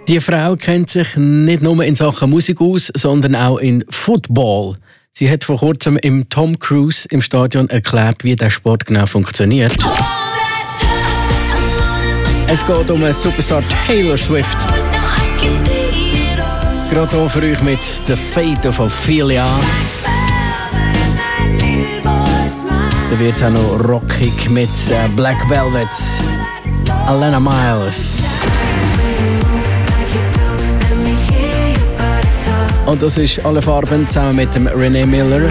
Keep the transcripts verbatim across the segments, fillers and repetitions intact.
Die Frau kennt sich nicht nur in Sachen Musik aus, sondern auch in Football. Sie hat vor kurzem im Tom Cruise im Stadion erklärt, wie der Sport genau funktioniert. Es geht um eine Superstar Taylor Swift. Gerade hier für euch mit The Fate of Ophelia. Da wird es auch noch rockig mit Black Velvet. Alana Miles. Und das ist «Alle Farben» zusammen mit dem René Miller.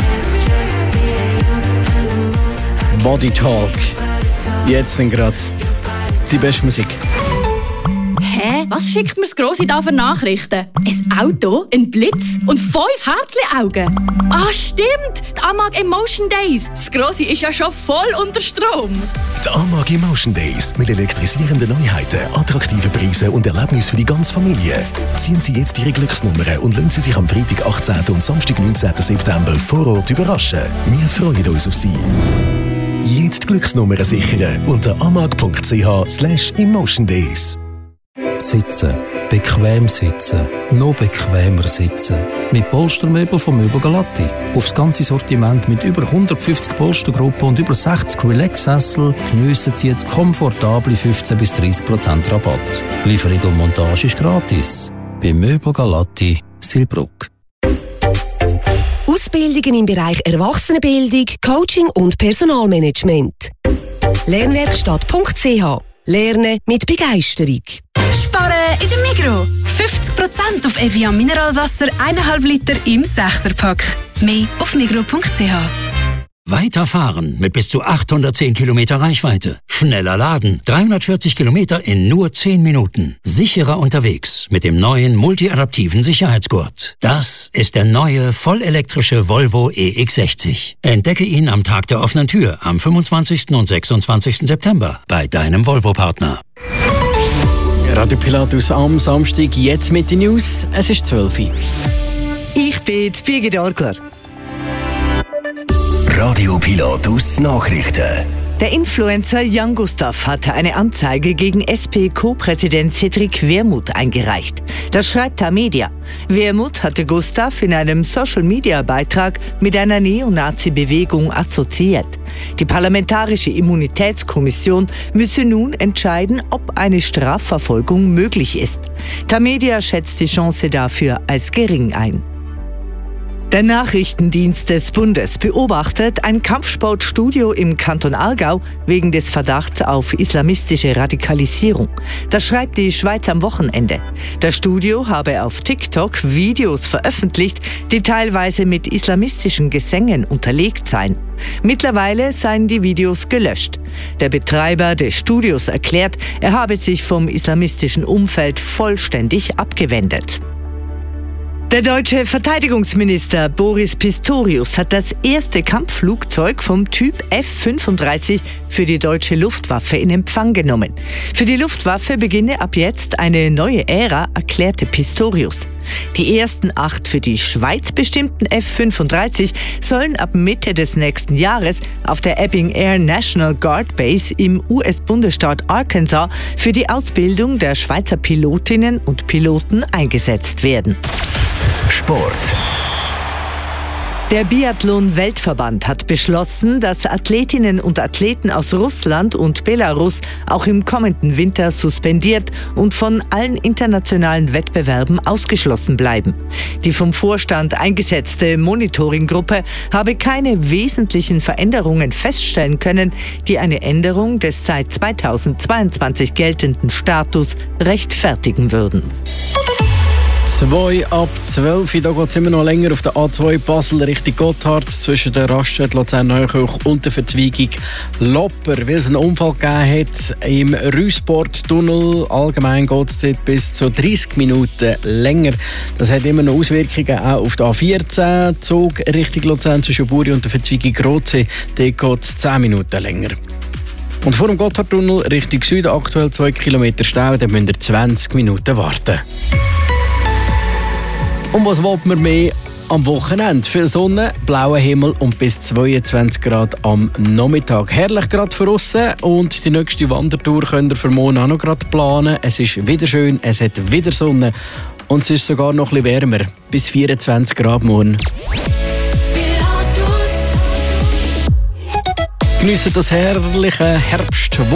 Body Talk. Jetzt dann gerade die beste Musik. Hä? Was schickt mir das Grosse da für Nachrichten? Ein Auto, ein Blitz und fünf Herzli-Augen. Ah, stimmt! Die Amag Emotion Days. Das Grosse ist ja schon voll unter Strom. Die Amag Emotion Days mit elektrisierenden Neuheiten, attraktiven Preisen und Erlebnissen für die ganze Familie. Ziehen Sie jetzt Ihre Glücksnummern und lassen Sie sich am Freitag, achtzehnten und Samstag, neunzehnten September vor Ort überraschen. Wir freuen uns auf Sie. Jetzt Glücksnummern sichern unter amag.ch slash emotion days. Sitzen. Bequem sitzen. Noch bequemer sitzen. Mit Polstermöbel von Möbel Galatti. Aufs ganze Sortiment mit über hundertfünfzig Polstergruppen und über sechzig Relax-Sessel geniessen Sie jetzt komfortable fünfzehn bis dreißig Prozent Rabatt. Lieferung und Montage ist gratis. Bei Möbel Galatti, Silbruck. Ausbildungen im Bereich Erwachsenenbildung, Coaching und Personalmanagement. Lernwerkstatt punkt c h. Lernen mit Begeisterung. Sparen in der Migros. fünfzig Prozent auf Evian Mineralwasser, eineinhalb Liter im Sechser-Pack. Mehr auf migros punkt c h. Weiterfahren mit bis zu achthundertzehn Kilometer Reichweite. Schneller laden. dreihundertvierzig Kilometer in nur zehn Minuten. Sicherer unterwegs mit dem neuen multiadaptiven Sicherheitsgurt. Das ist der neue vollelektrische Volvo E X sechzig. Entdecke ihn am Tag der offenen Tür am fünfundzwanzigsten und sechsundzwanzigsten September bei deinem Volvo-Partner. Radio Pilatus am Samstag, jetzt mit den News. Es ist zwölf Uhr. Ich bin Birgit Orgler. Radio Pilatus Nachrichten. Der Influencer Jan Gustav hatte eine Anzeige gegen S P-Co-Präsident Cedric Wermuth eingereicht. Das schreibt Tamedia. Wermuth hatte Gustav in einem Social-Media-Beitrag mit einer Neonazi-Bewegung assoziiert. Die Parlamentarische Immunitätskommission müsse nun entscheiden, ob eine Strafverfolgung möglich ist. Tamedia schätzt die Chance dafür als gering ein. Der Nachrichtendienst des Bundes beobachtet ein Kampfsportstudio im Kanton Aargau wegen des Verdachts auf islamistische Radikalisierung. Das schreibt die Schweiz am Wochenende. Das Studio habe auf TikTok Videos veröffentlicht, die teilweise mit islamistischen Gesängen unterlegt seien. Mittlerweile seien die Videos gelöscht. Der Betreiber des Studios erklärt, er habe sich vom islamistischen Umfeld vollständig abgewendet. Der deutsche Verteidigungsminister Boris Pistorius hat das erste Kampfflugzeug vom Typ F fünfunddreißig für die deutsche Luftwaffe in Empfang genommen. Für die Luftwaffe beginne ab jetzt eine neue Ära, erklärte Pistorius. Die ersten acht für die Schweiz bestimmten F fünfunddreißig sollen ab Mitte des nächsten Jahres auf der Ebbing Air National Guard Base im U S-Bundesstaat Arkansas für die Ausbildung der Schweizer Pilotinnen und Piloten eingesetzt werden. Sport. Der Biathlon-Weltverband hat beschlossen, dass Athletinnen und Athleten aus Russland und Belarus auch im kommenden Winter suspendiert und von allen internationalen Wettbewerben ausgeschlossen bleiben. Die vom Vorstand eingesetzte Monitoringgruppe habe keine wesentlichen Veränderungen feststellen können, die eine Änderung des seit zweitausendzweiundzwanzig geltenden Status rechtfertigen würden. zwei ab zwölf, da geht es immer noch länger auf der A zwei Basel Richtung Gotthard zwischen der Raststätte Luzern-Neunkirch und der Verzweigung Lopper, weil es einen Unfall gegeben hat im Rüsport-Tunnel. Allgemein geht es dort bis zu dreißig Minuten länger. Das hat immer noch Auswirkungen auch auf der A vierzehn Zug Richtung Luzern zwischen Buri und der Verzweigung Rotsee. Dort geht es zehn Minuten länger. Und vor dem Gotthardtunnel Richtung Süden aktuell zwei Kilometer Stau, da müsst ihr zwanzig Minuten warten. Und was will man mehr am Wochenende. Viel Sonne, blauer Himmel und bis zweiundzwanzig Grad am Nachmittag. Herrlich gerade für aussen und die nächste Wandertour könnt ihr für morgen auch noch gerade planen. Es ist wieder schön, es hat wieder Sonne und es ist sogar noch ein bisschen wärmer. Bis vierundzwanzig Grad morgen. Geniessen das herrliche Herbst.